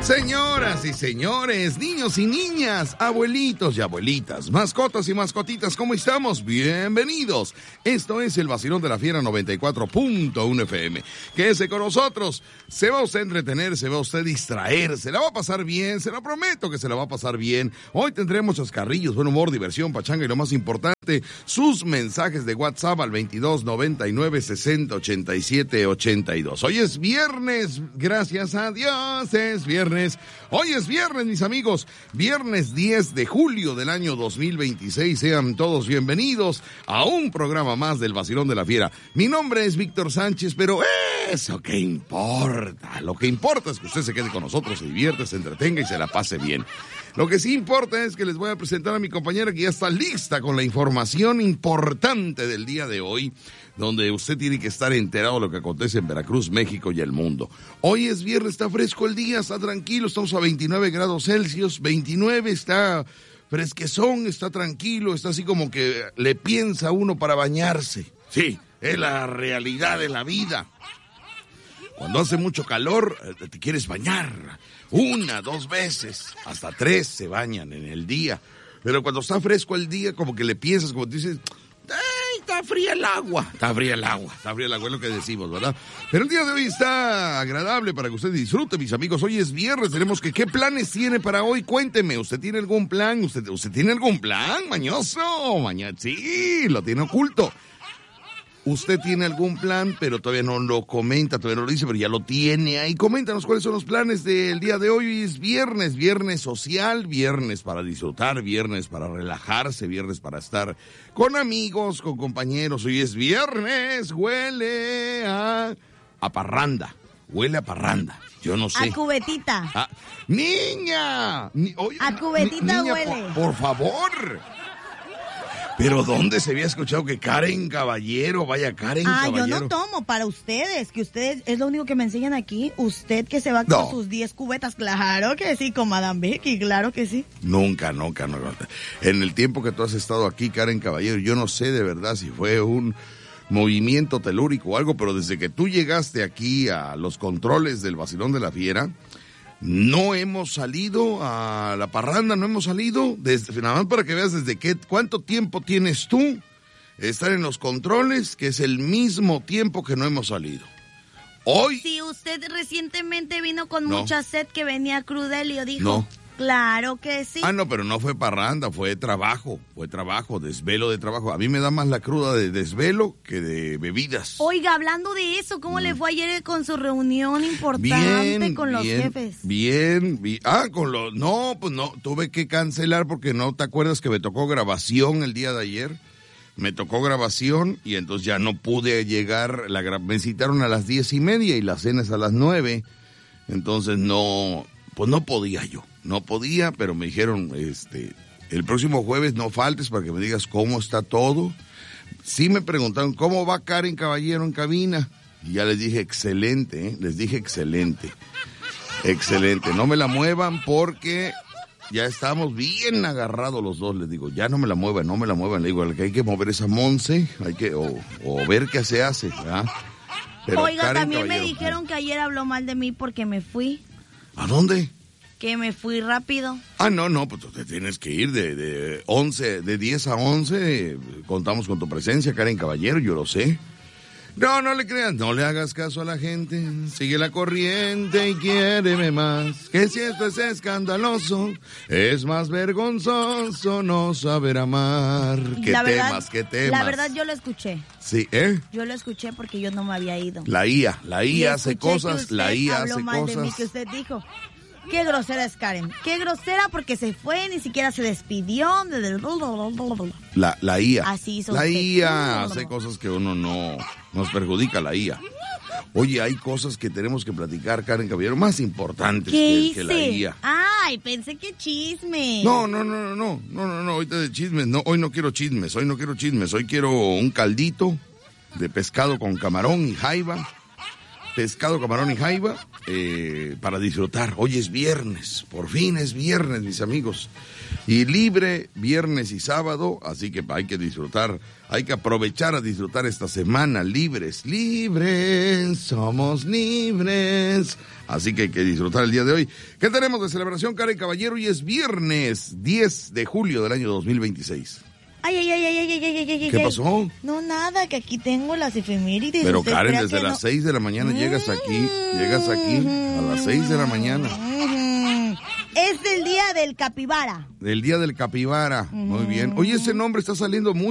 Señoras y señores, niños y niñas, abuelitos y abuelitas, mascotas y mascotitas, ¿cómo estamos? Bienvenidos. Esto es el Vacilón de la Fiera 94.1 FM. Quédese con nosotros. Se va usted a entretener, se va usted a distraer, se la va a pasar bien, se lo prometo que se la va a pasar bien. Hoy tendremos chascarrillos, buen humor, diversión, pachanga y lo más importante, sus mensajes de WhatsApp al 22 99 60 87 82. Hoy es viernes, gracias a Dios, es viernes. Hoy es viernes, mis amigos, viernes 10 de julio del año 2026. Sean todos bienvenidos a un programa más del Vacilón de la Fiera. Mi nombre es Víctor Sánchez, pero eso qué importa. Lo que importa es que usted se quede con nosotros, se divierte, se entretenga y se la pase bien. Lo que sí importa es que les voy a presentar a mi compañera que ya está lista con la información importante del día de hoy, donde usted tiene que estar enterado de lo que acontece en Veracruz, México y el mundo. Hoy es viernes, está fresco el día, está tranquilo, estamos a 29 grados Celsius, 29, está fresquezón, está tranquilo, está así como que le piensa uno para bañarse. Sí, es la realidad de la vida. Cuando hace mucho calor, te quieres bañar 1, 2 veces, hasta 3 se bañan en el día. Pero cuando está fresco el día, como que le piensas, como te dices, ¡ay, está fría el agua! Está fría el agua, es lo que decimos, ¿verdad? Pero el día de hoy está agradable para que usted disfrute, mis amigos. Hoy es viernes, tenemos que, ¿qué planes tiene para hoy? Cuénteme, ¿usted tiene algún plan? ¿Usted tiene algún plan, mañoso? Sí, lo tiene oculto. Usted tiene algún plan, pero todavía no lo comenta, todavía no lo dice, pero ya lo tiene ahí. Coméntanos cuáles son los planes del día de hoy. Hoy es viernes, viernes social, viernes para disfrutar, viernes para relajarse, viernes para estar con amigos, con compañeros. Hoy es viernes, huele a parranda, huele a parranda. Yo no sé. A cubetita. ¡Niña! Oye, a cubetita niña, huele. Por favor. ¿Pero dónde se había escuchado que Karen Caballero, vaya Karen Caballero? Yo no tomo para ustedes, que ustedes es lo único que me enseñan aquí. Usted que se va con sus 10 cubetas, claro que sí, con Madame Vicky, claro que sí. Nunca. En el tiempo que tú has estado aquí, Karen Caballero, yo no sé de verdad si fue un movimiento telúrico o algo, pero desde que tú llegaste aquí a los controles del Vacilón de la Fiera, no hemos salido a la parranda, no hemos salido, nada más para que veas cuánto tiempo tienes tú estar en los controles, que es el mismo tiempo que no hemos salido. Hoy... Si usted recientemente vino con mucha sed que venía Crudelio, dijo... No. Claro que sí. No, pero no fue parranda, fue trabajo, desvelo de trabajo. A mí me da más la cruda de desvelo que de bebidas. Oiga, hablando de eso, ¿cómo le fue ayer con su reunión importante con los jefes? Bien. No, tuve que cancelar porque no te acuerdas que me tocó grabación el día de ayer. Me tocó grabación y entonces ya no pude llegar, me citaron a las 10:30 y la cena es a las 9. Entonces no podía yo. No podía, pero me dijeron, el próximo jueves no faltes para que me digas cómo está todo. Sí me preguntaron, ¿cómo va Karen Caballero en cabina? Y ya les dije, excelente, excelente. No me la muevan porque ya estamos bien agarrados los dos, les digo, ya no me la muevan. Le digo, que hay que mover esa Monse, o ver qué se hace, ¿verdad? Pero oiga, Karen también Caballero, me dijeron que ayer habló mal de mí porque me fui. ¿A dónde? Que me fui rápido. No, pues te tienes que ir de 10 a 11, contamos con tu presencia, Karen Caballero, yo lo sé. No le creas, no le hagas caso a la gente, sigue la corriente y quiéreme más, que si esto es escandaloso, es más vergonzoso no saber amar. ¿Qué temas? La verdad yo lo escuché. Sí, Yo lo escuché porque yo no me había ido. La IA hace cosas, la IA hace habló mal cosas. De mí, que usted dijo. Qué grosera es Karen. Qué grosera porque se fue, ni siquiera se despidió. La IA. Así hizo la usted. IA hace cosas que uno no nos perjudica, la IA. Oye, hay cosas que tenemos que platicar, Karen Caballero, más importantes que la IA. Ay, pensé que chisme. No, ahorita de chismes, no, hoy no quiero chismes, hoy quiero un caldito de pescado con camarón y jaiba, pescado, camarón y jaiba para disfrutar. Hoy es viernes, por fin es viernes, mis amigos. Y libre viernes y sábado, así que hay que disfrutar, hay que aprovechar a disfrutar esta semana. Libres, somos libres. Así que hay que disfrutar el día de hoy. ¿Qué tenemos de celebración, Karen Caballero? Hoy es viernes 10 de julio del año 2026. Ay. ¿Qué pasó? No, nada, que aquí tengo las efemérides. Pero Karen, desde las 6 de la mañana llegas aquí a las 6 de la mañana. Es el día del capibara. El día del capibara, muy bien. Oye, ese nombre está saliendo mucho.